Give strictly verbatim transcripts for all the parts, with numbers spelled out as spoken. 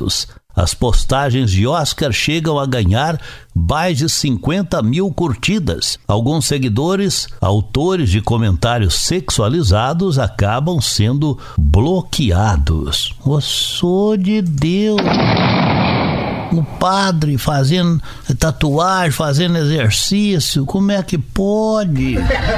comentados. As postagens de Oscar chegam a ganhar mais de cinquenta mil curtidas. Alguns seguidores, autores de comentários sexualizados, acabam sendo bloqueados. Ô, sou de Deus! O padre fazendo tatuagem, fazendo exercício, como é que pode?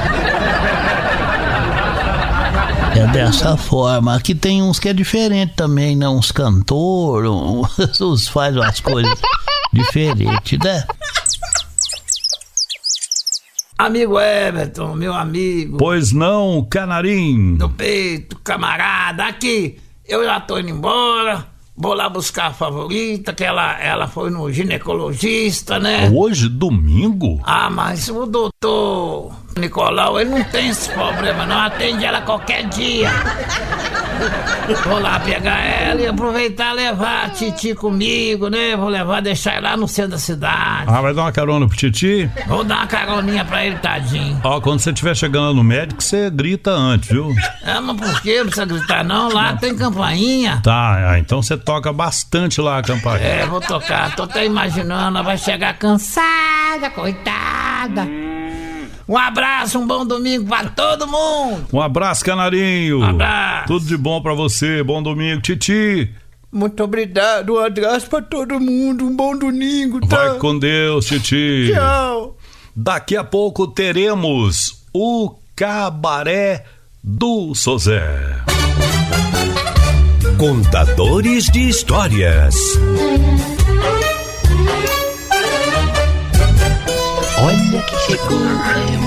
É dessa forma. Aqui tem uns que é diferente também, né? Uns cantores, uns fazem umas coisas diferentes, né? Amigo Everton, meu amigo. Pois não, Canarim. Do peito, camarada. Aqui, eu já tô indo embora. Vou lá buscar a favorita, que ela, ela foi no ginecologista, né? Hoje, domingo? Ah, mas o doutor Nicolau, ele não tem esse problema, não. Atende ela qualquer dia. Vou lá pegar ela e aproveitar e levar a Titi comigo, né? Vou levar, deixar ela lá no centro da cidade. Ah, vai dar uma carona pro Titi? Vou dar uma caroninha pra ele, tadinho. Ó, quando você estiver chegando no médico, você grita antes, viu? Ah, mas por que? Não precisa gritar, não. Lá não. Tem campainha. Tá, ah, então você toca bastante lá a campainha. É, vou tocar. Tô até imaginando, ela vai chegar cansada, coitada. Um abraço, um bom domingo pra todo mundo. Um abraço, Canarinho. Um abraço. Tudo de bom pra você, bom domingo, Titi. Muito obrigado, um abraço pra todo mundo, um bom domingo, tá? Vai com Deus, Titi. Tchau. Daqui a pouco teremos o Cabaré do Sozé. Contadores de histórias. Olha que chegou.